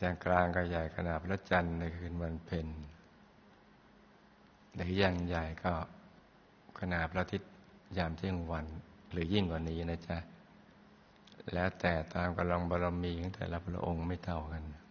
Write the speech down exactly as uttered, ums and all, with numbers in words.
อย่างกลางก็ใหญ่ขนาดพระจันทร์ในคืนวันเพ็ญหรืออย่างใหญ่ก็ขนาดพระอาทิตย์ยามเที่ยงวันหรือยิ่งกว่านี้นะจ๊ะแล้วแต่ตามกำลังบารมีของแต่ละพระองค์ไม่เท่ากัน